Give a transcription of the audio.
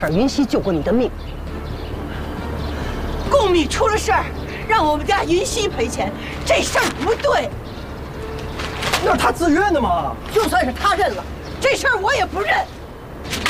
云溪救过你的命。 贡米出了事儿，让我们家云溪赔钱，这事儿不对。 那是他自愿的嘛。 就算是他认了，这事儿我也不认。